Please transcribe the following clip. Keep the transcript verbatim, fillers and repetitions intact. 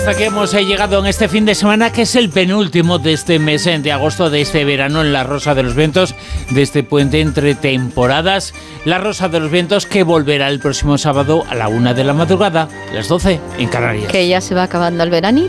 Hasta que hemos eh, llegado en este fin de semana, que es el penúltimo de este mes eh, de agosto, de este verano en la Rosa de los Vientos, de este puente entre temporadas. La Rosa de los Vientos, que volverá el próximo sábado a la una de la madrugada, las doce en Canarias. Que ya se va acabando el veranito.